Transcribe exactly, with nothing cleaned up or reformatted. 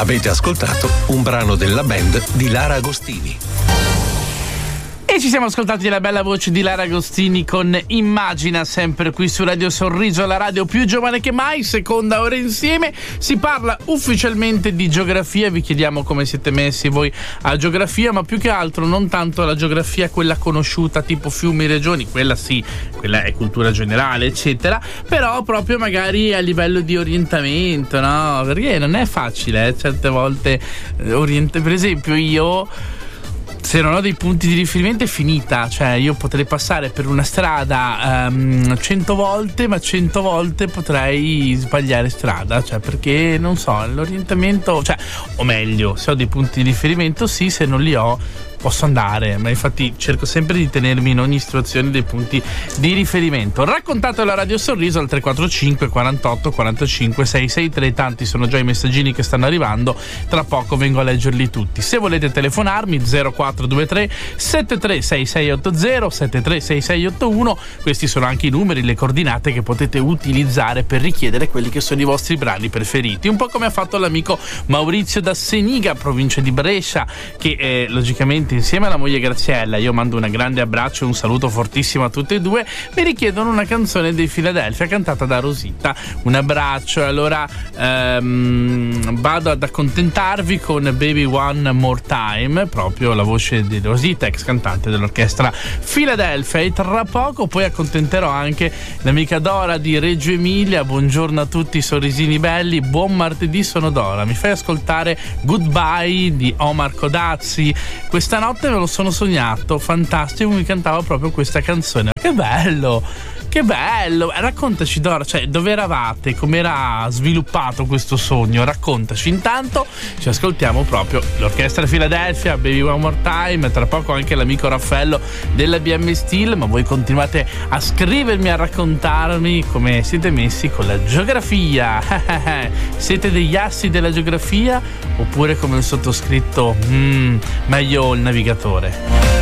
Avete ascoltato un brano della band di Lara Agostini. E ci siamo ascoltati la bella voce di Lara Agostini con Immagina, sempre qui su Radio Sorriso, la radio più giovane che mai, seconda ora insieme. Si parla ufficialmente di geografia, vi chiediamo come siete messi voi a geografia, ma più che altro non tanto la geografia quella conosciuta tipo fiumi, regioni, quella sì, quella è cultura generale eccetera, però proprio magari a livello di orientamento, no? Perché non è facile, eh? Certe volte eh, oriente, per esempio io, se non ho dei punti di riferimento è finita, cioè io potrei passare per una strada um, cento volte, ma cento volte potrei sbagliare strada, cioè perché non so, l'orientamento, cioè, o meglio, se ho dei punti di riferimento sì, se non li ho posso andare, ma infatti cerco sempre di tenermi in ogni situazione dei punti di riferimento. Raccontatelo alla Radio Sorriso al tre quattro cinque quarantotto quarantacinque seicentosessantatré, tanti sono già i messaggini che stanno arrivando, tra poco vengo a leggerli tutti. Se volete telefonarmi zero quattro due tre sette tre sei sei otto zero sette tre sei sei otto uno, questi sono anche i numeri, le coordinate che potete utilizzare per richiedere quelli che sono i vostri brani preferiti, un po' come ha fatto l'amico Maurizio da Seniga, provincia di Brescia, che eh, logicamente insieme alla moglie Graziella, io mando un grande abbraccio e un saluto fortissimo a tutte e due, mi richiedono una canzone dei Philadelphia cantata da Rosita. Un abbraccio, allora ehm, vado ad accontentarvi con Baby One More Time, proprio la voce di Rosita, ex cantante dell'orchestra Philadelphia, e tra poco poi accontenterò anche l'amica Dora di Reggio Emilia. Buongiorno a tutti sorrisini belli, buon martedì, sono Dora, mi fai ascoltare Goodbye di Omar Codazzi? Questa notte me lo sono sognato, fantastico, mi cantava proprio questa canzone. Che bello, che bello. Raccontaci Dora, cioè dove eravate, come era sviluppato questo sogno, raccontaci. Intanto ci ascoltiamo proprio l'orchestra Philadelphia, Baby One More Time, tra poco anche l'amico Raffaello della B M Steel, ma voi continuate a scrivermi, a raccontarmi come siete messi con la geografia. Siete degli assi della geografia oppure come il sottoscritto mm, meglio il navigatore?